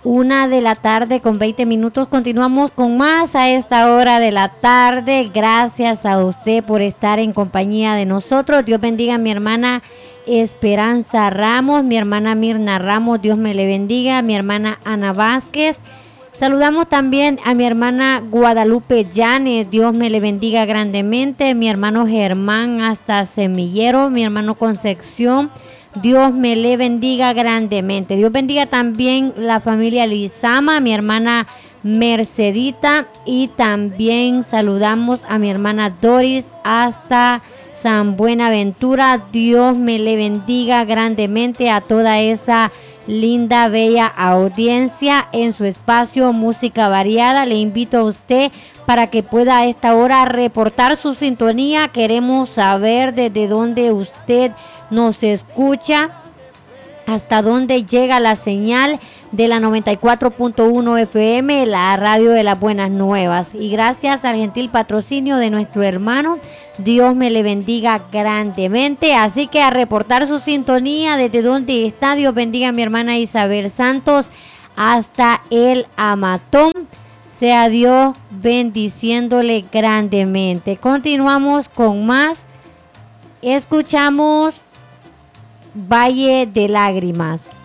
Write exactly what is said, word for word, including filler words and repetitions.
Una de la tarde con veinte minutos. Continuamos con más a esta hora de la tarde. Gracias a usted por estar en compañía de nosotros. Dios bendiga a mi hermana Esperanza Ramos, mi hermana Mirna Ramos, Dios me le bendiga, mi hermana Ana Vázquez. Saludamos también a mi hermana Guadalupe Llanes, Dios me le bendiga grandemente, mi hermano Germán hasta Semillero, mi hermano Concepción, Dios me le bendiga grandemente. Dios bendiga también la familia Lizama, mi hermana Mercedita, y también saludamos a mi hermana Doris hasta San Buenaventura. Dios me le bendiga grandemente a toda esa linda, bella audiencia en su espacio Música Variada. Le invito a usted para que pueda a esta hora reportar su sintonía. Queremos saber desde dónde usted nos escucha, hasta dónde llega la señal de la noventa y cuatro punto uno F M, la radio de las buenas nuevas. Y gracias al gentil patrocinio de nuestro hermano, Dios me le bendiga grandemente. Así que a reportar su sintonía desde donde está. Dios bendiga a mi hermana Isabel Santos hasta el Amatón. Sea Dios bendiciéndole grandemente. Continuamos con más. Escuchamos Valle de Lágrimas.